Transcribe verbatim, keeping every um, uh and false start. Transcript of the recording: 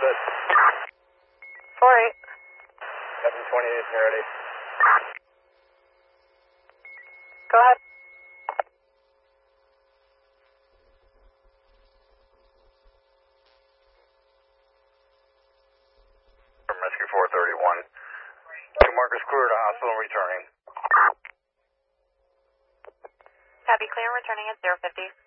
Good. four eight. seven twenty-eight, you're ready. Go ahead. From Rescue four thirty-one. Two markers clear to hospital returning. Copy, clear returning at zero fifty.